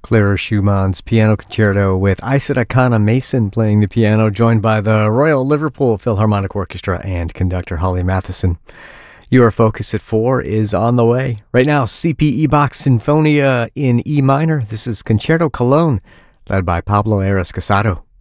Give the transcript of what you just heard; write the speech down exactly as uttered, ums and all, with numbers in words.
Clara Schumann's Piano Concerto with Isaac Mason playing the piano, joined by the Royal Liverpool Philharmonic Orchestra and conductor Holly Matheson. Your Focus at four is on the way. Right now, C P E Bach's Sinfonia in E minor. This is Concerto Cologne, led by Pablo Aras Casado.